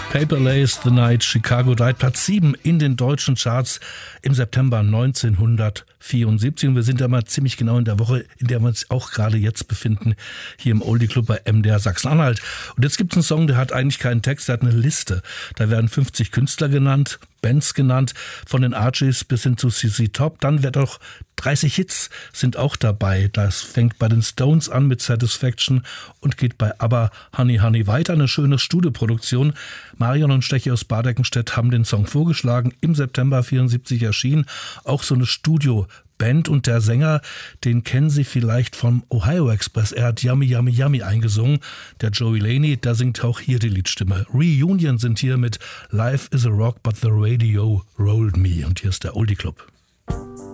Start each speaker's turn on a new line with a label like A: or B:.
A: Paper Lace, The Night Chicago Died, Platz 7 in den deutschen Charts im September 1974. Und wir sind ja mal ziemlich genau in der Woche, in der wir uns auch gerade jetzt befinden, hier im Oldie Club bei MDR Sachsen-Anhalt. Und jetzt gibt es einen Song, der hat eigentlich keinen Text, der hat eine Liste. Da werden 50 Künstler genannt, Bands genannt, von den Archies bis hin zu ZZ Top. Dann wird auch 30 Hits sind auch dabei. Das fängt bei den Stones an mit Satisfaction und geht bei ABBA Honey Honey weiter. Eine schöne Studioproduktion. Marion und Stechi aus Bad-Eckenstedt haben den Song vorgeschlagen. Im September 74 erschienen. Auch so eine Studioband, und der Sänger, den kennen Sie vielleicht vom Ohio Express. Er hat Yummy Yummy Yummy eingesungen. Der Joey Laney, der singt auch hier die Liedstimme. Reunion sind hier mit Life is a Rock but the Radio Rolled Me. Und hier ist der Oldie Club.